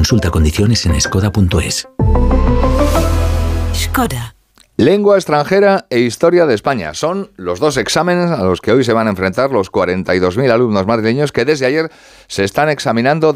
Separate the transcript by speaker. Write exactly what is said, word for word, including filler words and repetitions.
Speaker 1: Consulta condiciones en skoda punto es.
Speaker 2: Skoda.
Speaker 3: Lengua extranjera e historia de España. Son los dos exámenes a los que hoy se van a enfrentar los cuarenta y dos mil alumnos madrileños que desde ayer se están examinando